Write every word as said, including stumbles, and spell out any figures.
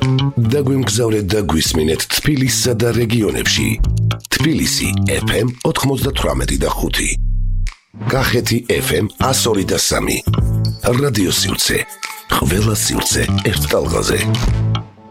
დაგვიმგზავრეთ და გვისმინეთ თბილისსა და რეგიონებში. თბილისი ეფ ემ ოთხმოცდათვრამეტი და ხუთი. კახეთი ეფ ემ εκατო ორი და სამი. რადიო სივრცე. ყველა სივრცე ერთ ტალღაზე.